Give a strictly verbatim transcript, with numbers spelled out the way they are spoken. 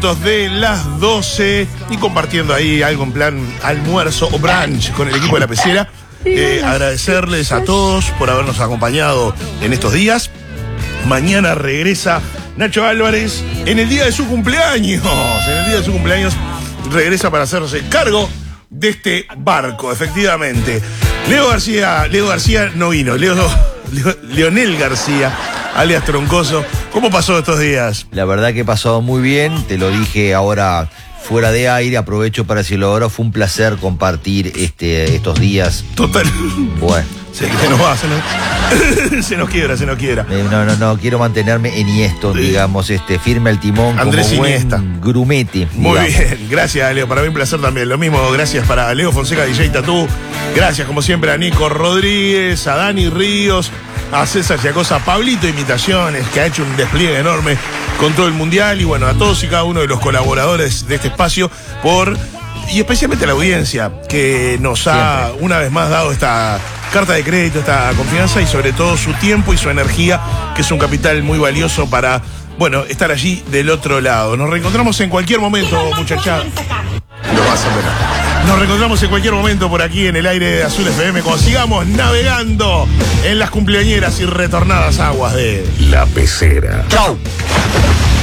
De las doce y compartiendo ahí algo en plan almuerzo o brunch con el equipo de La Pecera. Eh, agradecerles a todos por habernos acompañado en estos días. Mañana regresa Nacho Álvarez en el día de su cumpleaños. En el día de su cumpleaños regresa para hacerse cargo de este barco, efectivamente. Leo García, Leo García no vino, Leo, Leo Leonel García, alias Troncoso. ¿Cómo pasó estos días? La verdad que he pasado muy bien, te lo dije ahora fuera de aire, aprovecho para decirlo ahora, fue un placer compartir este, estos días. Total. Bueno. Se, se nos va, se nos, se nos quiebra, se nos quiebra. Eh, no, no, no, quiero mantenerme en Iniesta, sí. digamos, este, firme al timón Andrés como Iniesta. Buen grumete. Muy digamos. bien, gracias Leo, para mí un placer también. Lo mismo, gracias para Leo Fonseca, D J Tatú. Gracias como siempre a Nico Rodríguez, a Dani Ríos, a César Giacosa, a Pablito Imitaciones, que ha hecho un despliegue enorme con todo el mundial, y bueno, a todos y cada uno de los colaboradores de este espacio por, y especialmente a la audiencia que nos ha siempre, una vez más dado esta carta de crédito, esta confianza y sobre todo su tiempo y su energía, que es un capital muy valioso para, bueno, estar allí del otro lado. Nos reencontramos en cualquier momento, muchachada. Lo vas a ver. Nos reencontramos en cualquier momento por aquí en el aire de Azul F M cuando sigamos navegando en las cumpleañeras y retornadas aguas de La Pecera. ¡Chau!